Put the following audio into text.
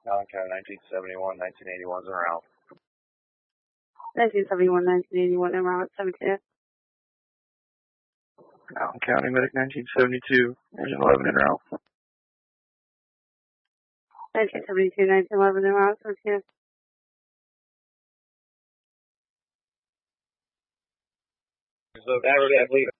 Allen County, 1971, 1981 en route. 1971, 1981 en route, 72. Allen County, Medic 1972, Engine 11 en route. 1972, 1911 en route, 72. So, I believe